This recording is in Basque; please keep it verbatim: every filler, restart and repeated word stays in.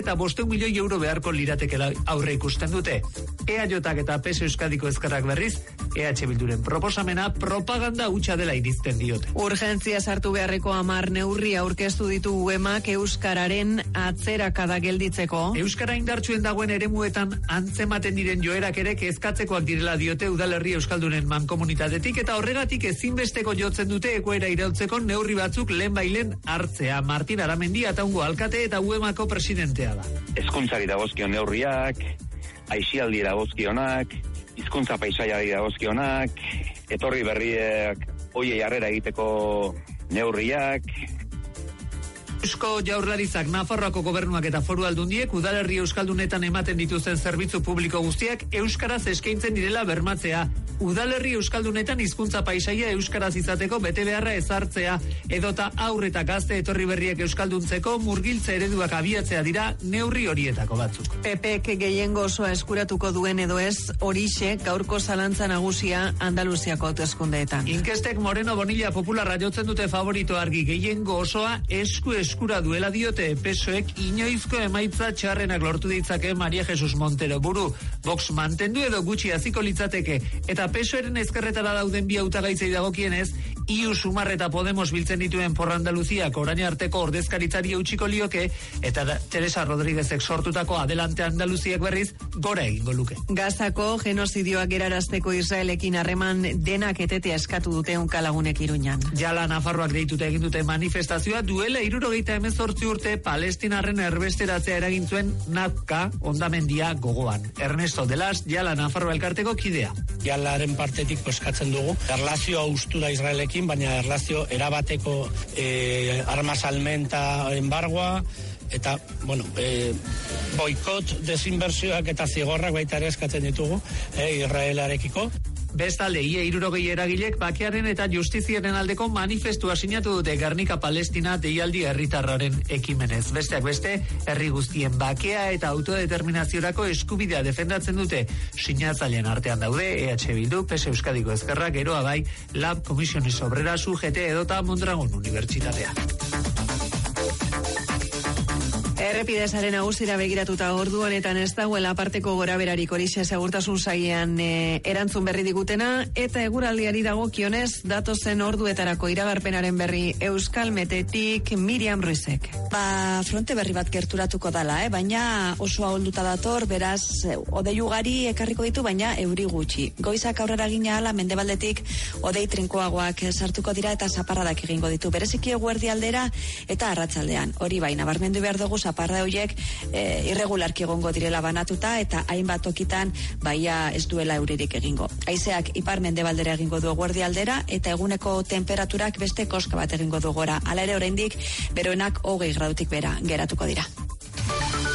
eta bostehun milioi euro beharko liratekela aurre ikusten dute. E A Jak eta P S Euskadiko ezkerrak berriz, E H Bilduren proposamena propaganda hutsa dela irizten diote. Urgentzia sartu beharreko hamar neurri aurkeztu ditu Uemak euskararen atzerakada gelditzeko. Euskara indartsuen dagoen eremuetan antzematen diren joerak ere kezkatzekoak direla diote udalerri euskaldunen mankomunitatetik, eta horregatik ezinbesteko jotzen dute egoera irautzeko neurri batzuk lehenbailen hartzea. Martin Aramendi Ataungo alkate eta Uemako presidentea da. Hezkuntzari dagozkion neurriak, aisialdi dagozkionak, hizkuntza paisaiari dagozkionak, etorri berriak hoiei harrera egiteko neurriak. Eusko Jaurlaritzak, Nafarroako gobernuak eta Foru Aldundiek udalerri euskaldunetan ematen dituzten zerbitzu publiko guztiak euskaraz eskaintzen direla bermatzea. Udalerri euskaldunetan hizkuntza paisaia euskaraz izateko bete beharra ezartzea, edota aur eta gazte etorri berriek euskalduntzeko murgiltze ereduak abiatzea dira neurri horietako batzuk. P Pk gehiengo osoa eskuratuko duen edo ez, horixe gaurko zalantza nagusia Andaluziako hauteskundeetan. Inkestek Moreno Bonilla Popularra jotzen dute favorito argi, gehiengo osoa esku eskura duela diote. P S Oek inoizko emaitza txarrenak lortu ditzake Maria Jesus Montero buru. Vox mantendu edo gutxi haziko litzateke, eta P S Oren ezkerretara dauden bi hautagaitzei dagokienez, I U Sumar eta Podemos biltzen dituen por Andaluziak orain arteko ordezkaritzari eutxiko lioke, eta da, Teresa Rodríguezek sortutako Adelante Andaluziak berriz gora egingo luke. Gazako genozidioak gerarazteko Israelekin harreman denak etetea eskatu dute Unkalagunek Iruñan. Jala Nafarroak deituta egin dute manifestazioa duela hirurogeita hemezortzi urte Palestinarren erbesteratzea eragin zuen Nazca hondamendia gogoan. Ernesto Delas, Jala Nafarroa elkarteko kidea. Jalaren partetik eskatzen dugu erlazioa ustura Israelekin, baina erlazio erabateko eh, arma salmenta embargoa, eta, bueno, eh, boikot, desinbertsioak eta zigorrak baita ere eskatzen ditugu eh, Israelarekiko. Bestalde, I E hirurogei eragilek bakearen eta justiziaren aldeko manifestua sinatu dute Gernika Palestina deialdi herritarraren ekimenez. Besteak beste, herri guztien bakea eta autodeterminaziorako eskubidea defendatzen dute. Sinatzaileen artean daude E H Bildu, P S Euskadiko ezkerrak, Geroa bai, Lab, Comisiones Obreras, U G T edota Mondragon Unibertsitatea. Errepidezaren nagusira begiratuta ordu honetan ez dagoela aparteko goraberarik, horixe segurtasun sailean e, erantzun berri digutena, eta eguraldiari dagokionez datozen orduetarako iragarpenaren berri Euskal Metetik Miriam Ruizek. Ba, fronte berri bat gerturatuko dala, eh? baina oso ahulduta dator, beraz, odei ugari ekarriko ditu, baina euri gutxi. Goizak aurrera gina ala, mendebaldetik odei trinkoagoak sartuko dira eta zaparradak egingo ditu. Bereziki eguerdi aldera eta arratsaldean. Hori bai, nabarmendu behar dugu zaparra horiek e, irregularki egongo direla banatuta eta hainbat tokitan baia ez duela euririk egingo. Haizeak ipar mendebaldera egingo du eguerdi aldera eta eguneko temperaturak beste koska bat egingo du gora. Hala ere oraindik beroenak hogei gradutik bera geratuko dira.